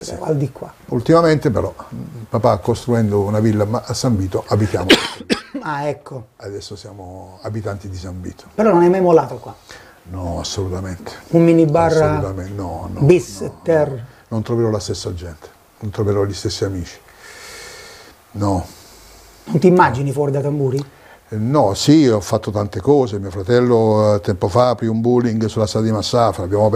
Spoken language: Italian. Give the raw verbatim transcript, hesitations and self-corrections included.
Sì. Al di qua. Ultimamente però papà costruendo una villa a San Vito abitiamo. Ah, ecco. Adesso siamo abitanti di San Vito. Però non hai mai mollato qua? No, assolutamente. Un minibar assolutamente. No, no, bis no, ter? No. Non troverò la stessa gente, non troverò gli stessi amici. No. Non ti immagini fuori da Tamburi? Eh, no, sì, ho fatto tante cose. Mio fratello eh, tempo fa aprì un bowling sulla strada di Massafra, abbiamo